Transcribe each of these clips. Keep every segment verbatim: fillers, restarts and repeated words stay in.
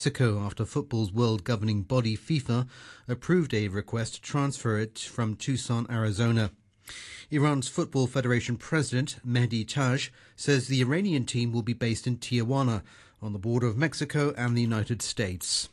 Mexico after football's world governing body FIFA approved a request to transfer it from Tucson, Arizona. Iran's Football Federation president Mehdi Taj says the Iranian team will be based in Tijuana on the border of Mexico and the United States.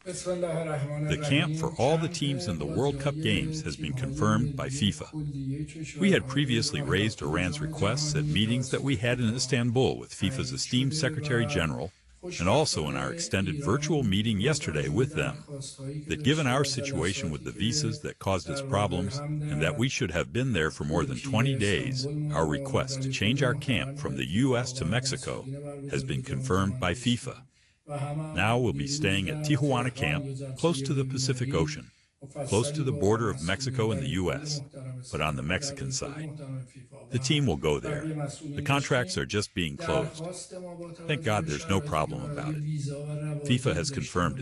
The camp for all the teams in the World Cup games has been confirmed by FIFA. We had previously raised Iran's requests at meetings that we had in Istanbul with FIFA's esteemed Secretary General, and also in our extended virtual meeting yesterday with them, that given our situation with the visas that caused us problems and that we should have been there for more than twenty days, our request to change our camp from the U S to Mexico has been confirmed by FIFA. Now we'll be staying at Tijuana camp, close to the Pacific Ocean, close to the border of Mexico and the U S, but on the Mexican side. The team will go there. The contracts are just being closed. Thank God there's no problem about it. FIFA has confirmed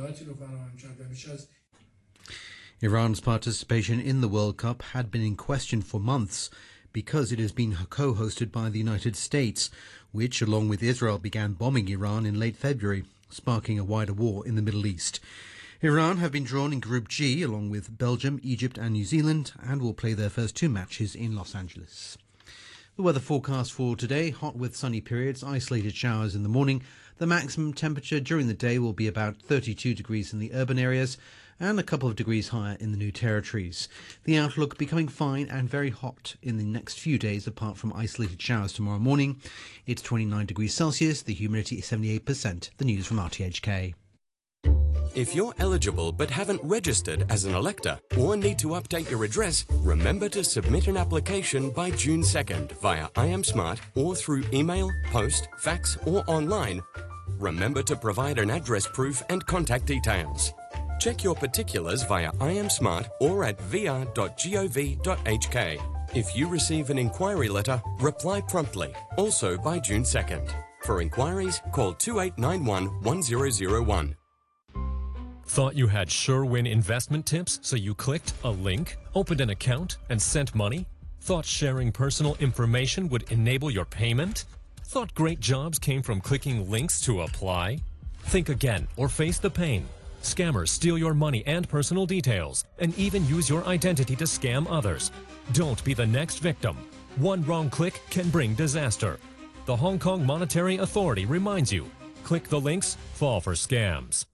it. Iran's participation in the World Cup had been in question for months because it has been co-hosted by the United States, which, along with Israel, began bombing Iran in late February, sparking a wider war in the Middle East. Iran have been drawn in Group G along with Belgium, Egypt and New Zealand and will play their first two matches in Los Angeles. The weather forecast for today: hot with sunny periods, isolated showers in the morning. The maximum temperature during the day will be about thirty-two degrees in the urban areas and a couple of degrees higher in the New Territories. The outlook becoming fine and very hot in the next few days apart from isolated showers tomorrow morning. It's twenty-nine degrees Celsius, the humidity is seventy-eight percent. The news from R T H K. If you're eligible but haven't registered as an elector or need to update your address, remember to submit an application by June second via I am Smart or through email, post, fax or online. Remember to provide an address proof and contact details. Check your particulars via I am Smart or at v r dot gov dot h k. If you receive an inquiry letter, reply promptly, also by June second. For inquiries, call two eight nine one, one zero zero one. Thought you had sure-win investment tips, so you clicked a link, opened an account, and sent money? Thought sharing personal information would enable your payment? Thought great jobs came from clicking links to apply? Think again or face the pain. Scammers steal your money and personal details, and even use your identity to scam others. Don't be the next victim. One wrong click can bring disaster. The Hong Kong Monetary Authority reminds you, click the links, fall for scams.